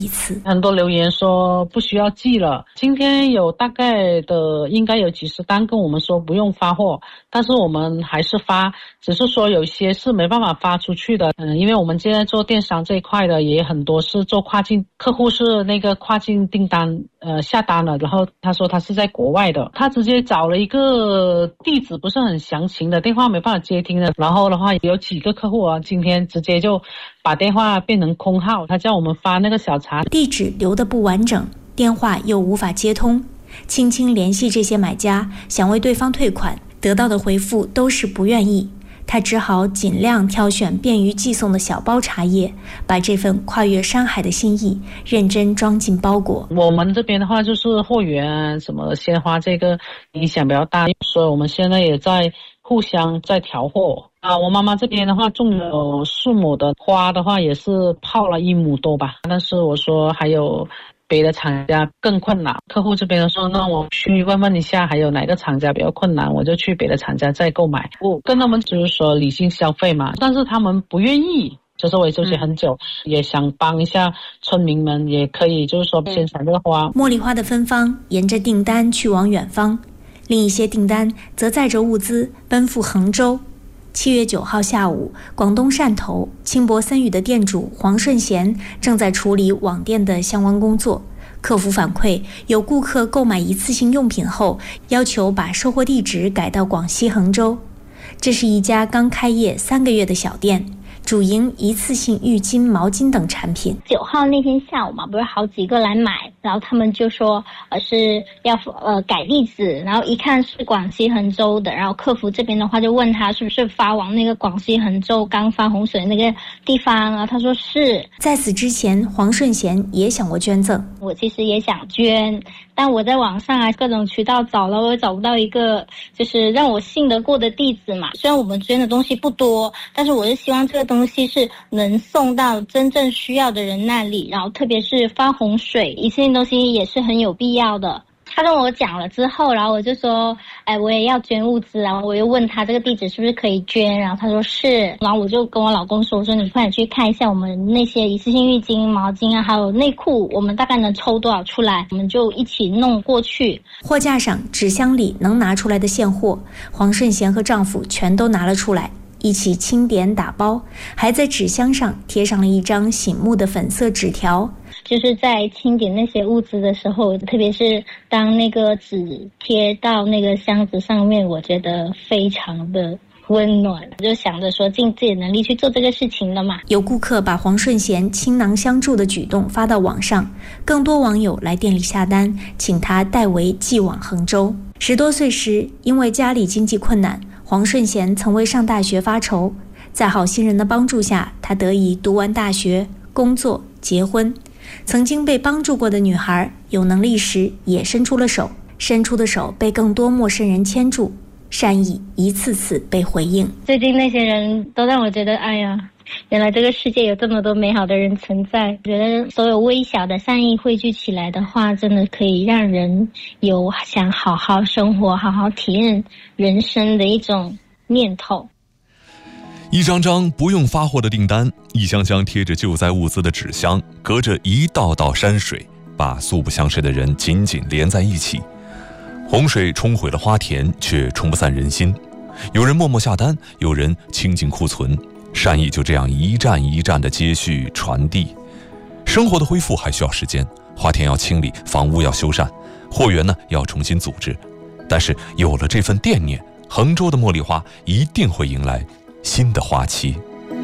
一次。 很多留言说不需要寄了，今天有大概的应该有几十单跟我们说不用发货，但是我们还是发，只是说有些是没办法发出去的。因为我们现在做电商这一块的也很多是做跨境，客户是那个跨境订单下单了，然后他说他是在国外的，他直接找了一个地址不是很详情的，电话没办法接听的，然后的话有几个客户啊今天直接就把电话变成空号，他叫我们发那个小查， 地址留得不完整，电话又无法接通，轻轻联系这些买家，想为对方退款，得到的回复都是不愿意。他只好尽量挑选便于寄送的小包茶叶，把这份跨越山海的心意认真装进包裹。 我们这边的话就是货源什么鲜花这个影响比较大，所以我们现在也在互相在调货啊。我妈妈这边的话种有4亩的花的话也是泡了1亩多吧，但是我说还有别的厂家更困难，客户这边说那我去问问一下还有哪个厂家比较困难，我就去别的厂家再购买。我跟他们就是说理性消费嘛，但是他们不愿意，就是我也纠结很久，也想帮一下村民们，也可以就是说生产这个花。 茉莉花的芬芳沿着订单去往远方，另一些订单则载着物资奔赴衡州。7月9号下午，广东汕头轻薄森语的店主黄顺贤正在处理网店的相关工作。客服反馈，有顾客购买一次性用品后，要求把收货地址改到广西衡州。这是一家刚开业3个月的小店，主营一次性浴巾、毛巾等产品。 9号那天下午嘛，不是好几个来买，然后他们就说是要改地址，然后一看是广西衡州的，然后客服这边的话就问他是不是发往那个广西衡州刚发洪水那个地方，然后他说是。 在此之前，黄顺贤也想过捐赠， 我其实也想捐，但我在网上各种渠道找了，我也找不到一个就是让我信得过的地址嘛。虽然我们捐的东西不多，但是我是希望这个东西是能送到真正需要的人那里，然后特别是发洪水，一次性东西也是很有必要的。他跟我讲了之后，然后我就说我也要捐物资，然后我又问他这个地址是不是可以捐，然后他说是，然后我就跟我老公说，我说你快点去看一下我们那些一次性浴巾、毛巾还有内裤，我们大概能抽多少出来，我们就一起弄过去。 货架上纸箱里能拿出来的现货，黄顺贤和丈夫全都拿了出来，一起清点打包，还在纸箱上贴上了一张醒目的粉色纸条。 就是在清点那些物资的时候，特别是当那个纸贴到那个箱子上面，我觉得非常的温暖，就想着说尽自己能力去做这个事情了嘛。 有顾客把黄顺贤倾囊相助的举动发到网上，更多网友来店里下单，请他代为寄往衡州。10多岁时，因为家里经济困难，黄顺贤曾为上大学发愁，在好心人的帮助下，他得以读完大学、工作、结婚。曾经被帮助过的女孩，有能力时也伸出了手，伸出的手被更多陌生人牵住，善意一次次被回应。 最近那些人都让我觉得，哎呀，原来这个世界有这么多美好的人存在。觉得所有微小的善意汇聚起来的话，真的可以让人有想好好生活、好好体验人生的一种念头。 一张张不用发货的订单，一箱箱贴着救灾物资的纸箱，隔着一道道山水，把素不相识的人紧紧连在一起。洪水冲毁了花田，却冲不散人心。有人默默下单，有人清静库存，善意就这样一站一站的接续传递。生活的恢复还需要时间，花田要清理，房屋要修缮，货源呢要重新组织。但是有了这份惦念，衡州的茉莉花一定会迎来新的花期。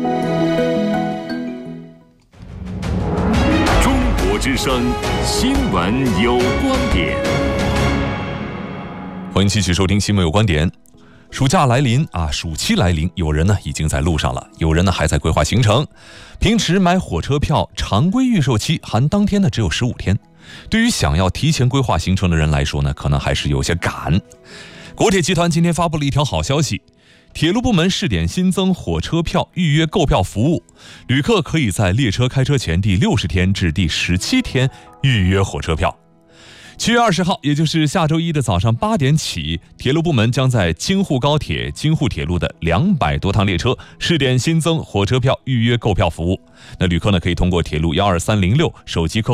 中国之声新闻有观点， 欢迎继续收听新闻有观点。暑假来临暑期来临，有人呢已经在路上了，有人呢还在规划行程。平时买火车票常规预售期含当天呢只有15天，对于想要提前规划行程的人来说呢，可能还是有些赶。国铁集团今天发布了一条好消息，铁路部门试点新增火车票预约购票服务，旅客可以在列车开车前第60天至第17天预约火车票。7月20号，也就是下周一的早上8点起，铁路部门将在京沪高铁、京沪铁路的200多趟列车试点新增火车票预约购票服务。那旅客呢可以通过铁路12306手机客